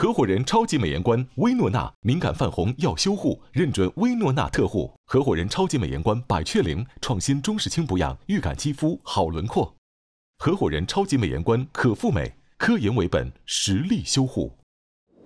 合伙人超级美颜官薇诺娜，敏感泛红要修护，认准薇诺娜特护。合伙人超级美颜官百雀羚，创新中式轻补养，预感肌肤好轮廓。合伙人超级美颜官可复美，科研为本，实力修护。